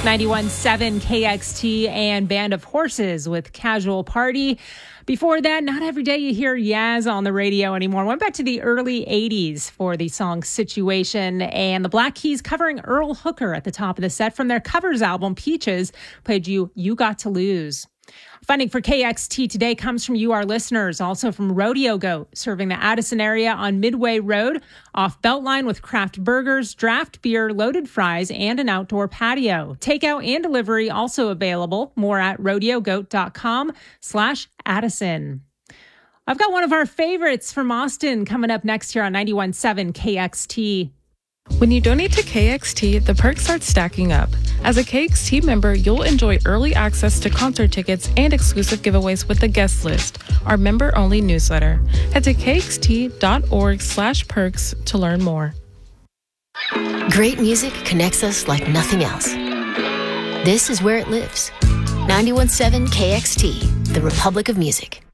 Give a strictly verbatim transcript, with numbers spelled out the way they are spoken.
ninety-one point seven K X T and Band of Horses with Casual Party. Before that, not every day you hear Yaz on the radio anymore. Went back to the early eighties for the song Situation, and the Black Keys covering Earl Hooker at the top of the set from their covers album Peaches played you You Got to Lose. Funding for K X T today comes from you, our listeners, also from Rodeo Goat, serving the Addison area on Midway Road, off Beltline with craft burgers, draft beer, loaded fries, and an outdoor patio. Takeout and delivery also available. More at rodeogoat.com slash Addison. I've got one of our favorites from Austin coming up next year on ninety-one point seven K X T. When you donate to K X T, the perks start stacking up. As a K X T member, you'll enjoy early access to concert tickets and exclusive giveaways with the guest list, our member-only newsletter. Head to kxt.org slash perks to learn more. Great music connects us like nothing else. This is where it lives. ninety-one point seven K X T, the Republic of Music.